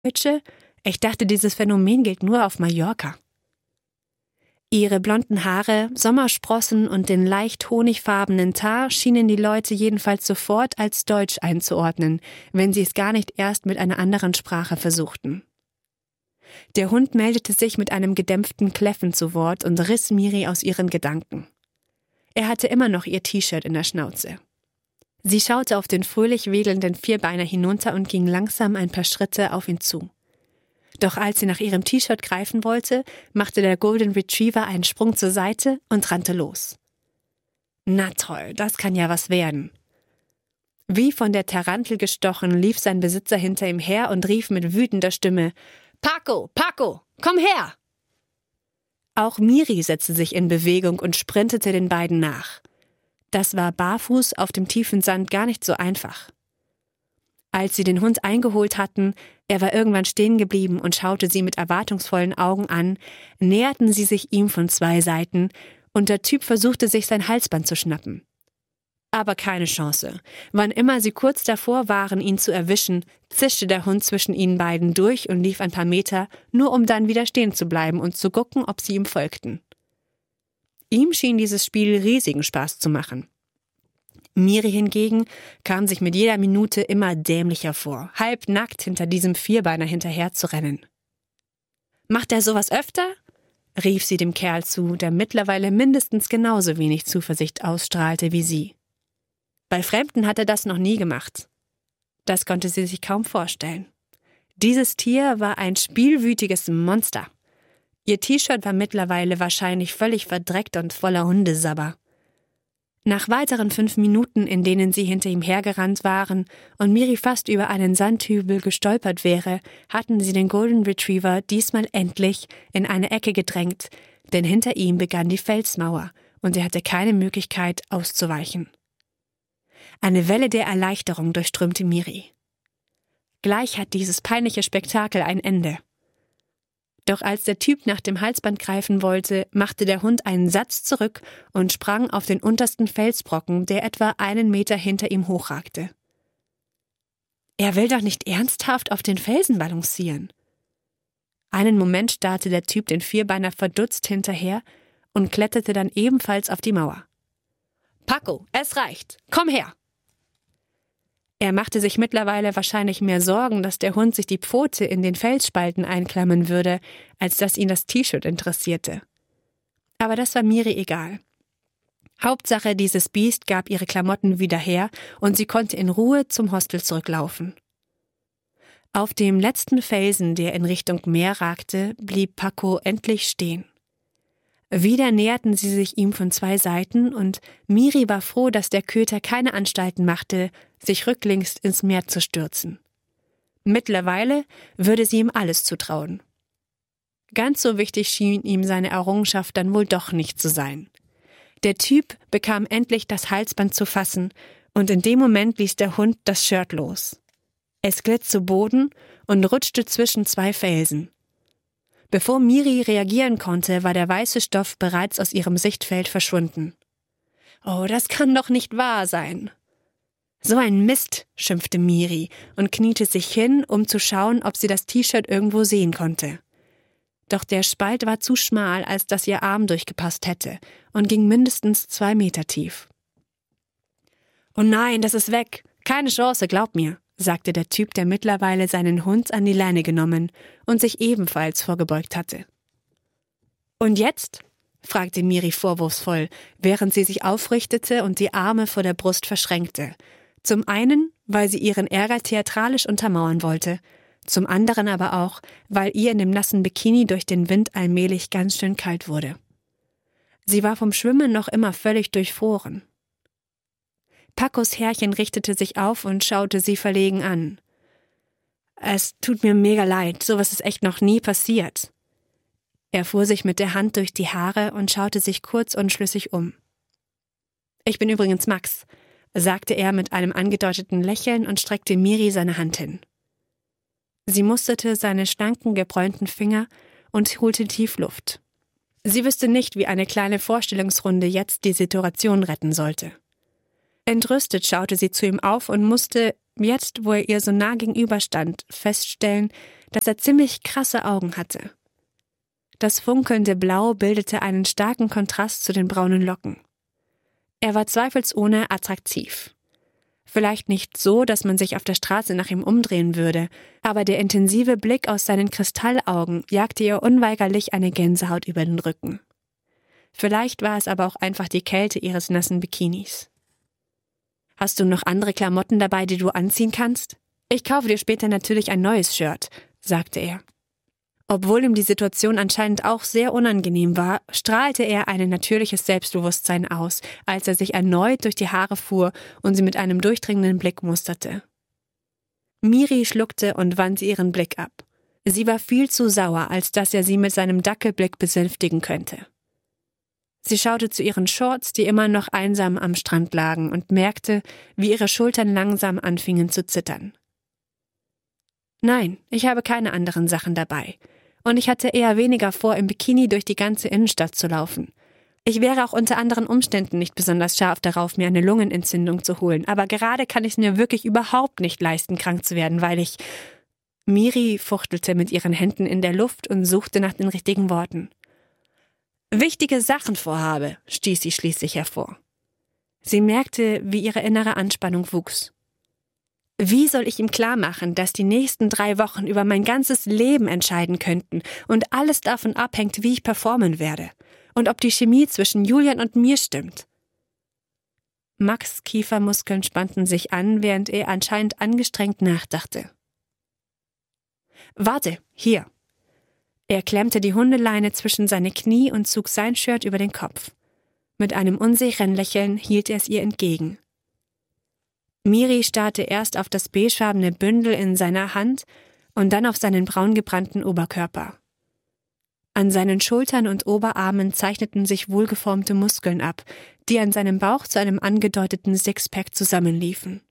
Deutsche? Ich dachte, dieses Phänomen gilt nur auf Mallorca. Ihre blonden Haare, Sommersprossen und den leicht honigfarbenen Teint schienen die Leute jedenfalls sofort als deutsch einzuordnen, wenn sie es gar nicht erst mit einer anderen Sprache versuchten. Der Hund meldete sich mit einem gedämpften Kläffen zu Wort und riss Miri aus ihren Gedanken. Er hatte immer noch ihr T-Shirt in der Schnauze. Sie schaute auf den fröhlich wedelnden Vierbeiner hinunter und ging langsam ein paar Schritte auf ihn zu. Doch als sie nach ihrem T-Shirt greifen wollte, machte der Golden Retriever einen Sprung zur Seite und rannte los. Na toll, das kann ja was werden. Wie von der Tarantel gestochen, lief sein Besitzer hinter ihm her und rief mit wütender Stimme: »Paco, Paco, komm her!« Auch Miri setzte sich in Bewegung und sprintete den beiden nach. Das war barfuß auf dem tiefen Sand gar nicht so einfach. Als sie den Hund eingeholt hatten, er war irgendwann stehen geblieben und schaute sie mit erwartungsvollen Augen an, näherten sie sich ihm von 2 Seiten und der Typ versuchte sich sein Halsband zu schnappen. Aber keine Chance. Wann immer sie kurz davor waren, ihn zu erwischen, zischte der Hund zwischen ihnen beiden durch und lief ein paar Meter, nur um dann wieder stehen zu bleiben und zu gucken, ob sie ihm folgten. Ihm schien dieses Spiel riesigen Spaß zu machen. Miri hingegen kam sich mit jeder Minute immer dämlicher vor, halbnackt hinter diesem Vierbeiner hinterher zu rennen. »Macht er sowas öfter?« rief sie dem Kerl zu, der mittlerweile mindestens genauso wenig Zuversicht ausstrahlte wie sie. Bei Fremden hat er das noch nie gemacht. Das konnte sie sich kaum vorstellen. Dieses Tier war ein spielwütiges Monster. Ihr T-Shirt war mittlerweile wahrscheinlich völlig verdreckt und voller Hundesabber. Nach weiteren 5 Minuten, in denen sie hinter ihm hergerannt waren und Miri fast über einen Sandhügel gestolpert wäre, hatten sie den Golden Retriever diesmal endlich in eine Ecke gedrängt, denn hinter ihm begann die Felsmauer und er hatte keine Möglichkeit auszuweichen. Eine Welle der Erleichterung durchströmte Miri. Gleich hat dieses peinliche Spektakel ein Ende. Doch als der Typ nach dem Halsband greifen wollte, machte der Hund einen Satz zurück und sprang auf den untersten Felsbrocken, der etwa 1 Meter hinter ihm hochragte. Er will doch nicht ernsthaft auf den Felsen balancieren. Einen Moment starrte der Typ den Vierbeiner verdutzt hinterher und kletterte dann ebenfalls auf die Mauer. »Paco, es reicht! Komm her!« Er machte sich mittlerweile wahrscheinlich mehr Sorgen, dass der Hund sich die Pfote in den Felsspalten einklammern würde, als dass ihn das T-Shirt interessierte. Aber das war Miri egal. Hauptsache, dieses Biest gab ihre Klamotten wieder her und sie konnte in Ruhe zum Hostel zurücklaufen. Auf dem letzten Felsen, der in Richtung Meer ragte, blieb Paco endlich stehen. Wieder näherten sie sich ihm von 2 Seiten und Miri war froh, dass der Köter keine Anstalten machte, sich rücklings ins Meer zu stürzen. Mittlerweile würde sie ihm alles zutrauen. Ganz so wichtig schien ihm seine Errungenschaft dann wohl doch nicht zu sein. Der Typ bekam endlich das Halsband zu fassen und in dem Moment ließ der Hund das Shirt los. Es glitt zu Boden und rutschte zwischen 2 Felsen. Bevor Miri reagieren konnte, war der weiße Stoff bereits aus ihrem Sichtfeld verschwunden. »Oh, das kann doch nicht wahr sein!« »So ein Mist«, schimpfte Miri und kniete sich hin, um zu schauen, ob sie das T-Shirt irgendwo sehen konnte. Doch der Spalt war zu schmal, als dass ihr Arm durchgepasst hätte und ging mindestens 2 Meter tief. »Oh nein, das ist weg! Keine Chance, glaub mir«, sagte der Typ, der mittlerweile seinen Hund an die Leine genommen und sich ebenfalls vorgebeugt hatte. »Und jetzt?«, fragte Miri vorwurfsvoll, während sie sich aufrichtete und die Arme vor der Brust verschränkte. Zum einen, weil sie ihren Ärger theatralisch untermauern wollte, zum anderen aber auch, weil ihr in dem nassen Bikini durch den Wind allmählich ganz schön kalt wurde. Sie war vom Schwimmen noch immer völlig durchfroren. Pacos Herrchen richtete sich auf und schaute sie verlegen an. »Es tut mir mega leid, sowas ist echt noch nie passiert.« Er fuhr sich mit der Hand durch die Haare und schaute sich kurz unschlüssig um. »Ich bin übrigens Max«, sagte er mit einem angedeuteten Lächeln und streckte Miri seine Hand hin. Sie musterte seine schlanken, gebräunten Finger und holte tief Luft. Sie wüsste nicht, wie eine kleine Vorstellungsrunde jetzt die Situation retten sollte. Entrüstet schaute sie zu ihm auf und musste, jetzt wo er ihr so nah gegenüberstand, feststellen, dass er ziemlich krasse Augen hatte. Das funkelnde Blau bildete einen starken Kontrast zu den braunen Locken. Er war zweifelsohne attraktiv. Vielleicht nicht so, dass man sich auf der Straße nach ihm umdrehen würde, aber der intensive Blick aus seinen Kristallaugen jagte ihr unweigerlich eine Gänsehaut über den Rücken. Vielleicht war es aber auch einfach die Kälte ihres nassen Bikinis. »Hast du noch andere Klamotten dabei, die du anziehen kannst? Ich kaufe dir später natürlich ein neues Shirt«, sagte er. Obwohl ihm die Situation anscheinend auch sehr unangenehm war, strahlte er ein natürliches Selbstbewusstsein aus, als er sich erneut durch die Haare fuhr und sie mit einem durchdringenden Blick musterte. Miri schluckte und wandte ihren Blick ab. Sie war viel zu sauer, als dass er sie mit seinem Dackelblick besänftigen könnte. Sie schaute zu ihren Shorts, die immer noch einsam am Strand lagen, und merkte, wie ihre Schultern langsam anfingen zu zittern. »Nein, ich habe keine anderen Sachen dabei. Und ich hatte eher weniger vor, im Bikini durch die ganze Innenstadt zu laufen. Ich wäre auch unter anderen Umständen nicht besonders scharf darauf, mir eine Lungenentzündung zu holen, aber gerade kann ich es mir wirklich überhaupt nicht leisten, krank zu werden, weil ich...« Miri fuchtelte mit ihren Händen in der Luft und suchte nach den richtigen Worten. »Wichtige Sachen vorhabe«, stieß sie schließlich hervor. Sie merkte, wie ihre innere Anspannung wuchs. Wie soll ich ihm klarmachen, dass die nächsten 3 Wochen über mein ganzes Leben entscheiden könnten und alles davon abhängt, wie ich performen werde und ob die Chemie zwischen Julian und mir stimmt? Max' Kiefermuskeln spannten sich an, während er anscheinend angestrengt nachdachte. »Warte, hier!« Er klemmte die Hundeleine zwischen seine Knie und zog sein Shirt über den Kopf. Mit einem unsicheren Lächeln hielt er es ihr entgegen. Miri starrte erst auf das beigefarbene Bündel in seiner Hand und dann auf seinen braungebrannten Oberkörper. An seinen Schultern und Oberarmen zeichneten sich wohlgeformte Muskeln ab, die an seinem Bauch zu einem angedeuteten Sixpack zusammenliefen.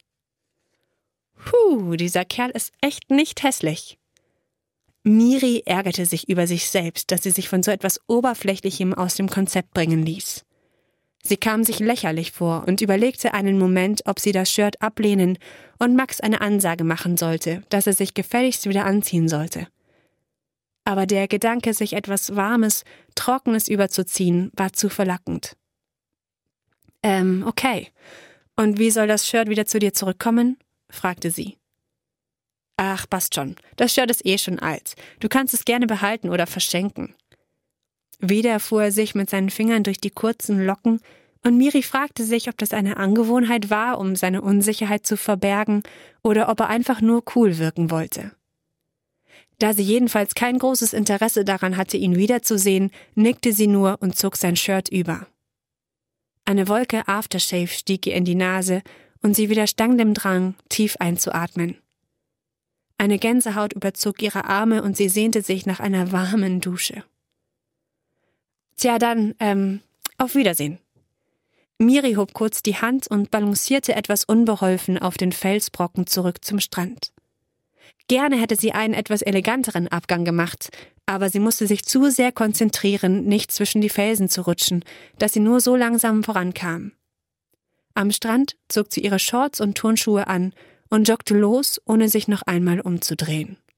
Dieser Kerl ist echt nicht hässlich. Miri ärgerte sich über sich selbst, dass sie sich von so etwas Oberflächlichem aus dem Konzept bringen ließ. Sie kam sich lächerlich vor und überlegte einen Moment, ob sie das Shirt ablehnen und Max eine Ansage machen sollte, dass er sich gefälligst wieder anziehen sollte. Aber der Gedanke, sich etwas Warmes, Trockenes überzuziehen, war zu verlockend. Okay. Und wie soll das Shirt wieder zu dir zurückkommen?« fragte sie. »Ach, passt schon. Das Shirt ist schon alt. Du kannst es gerne behalten oder verschenken.« Wieder fuhr er sich mit seinen Fingern durch die kurzen Locken und Miri fragte sich, ob das eine Angewohnheit war, um seine Unsicherheit zu verbergen, oder ob er einfach nur cool wirken wollte. Da sie jedenfalls kein großes Interesse daran hatte, ihn wiederzusehen, nickte sie nur und zog sein Shirt über. Eine Wolke Aftershave stieg ihr in die Nase und sie widerstand dem Drang, tief einzuatmen. Eine Gänsehaut überzog ihre Arme und sie sehnte sich nach einer warmen Dusche. »Tja, dann, auf Wiedersehen.« Miri hob kurz die Hand und balancierte etwas unbeholfen auf den Felsbrocken zurück zum Strand. Gerne hätte sie einen etwas eleganteren Abgang gemacht, aber sie musste sich zu sehr konzentrieren, nicht zwischen die Felsen zu rutschen, dass sie nur so langsam vorankam. Am Strand zog sie ihre Shorts und Turnschuhe an und joggte los, ohne sich noch einmal umzudrehen.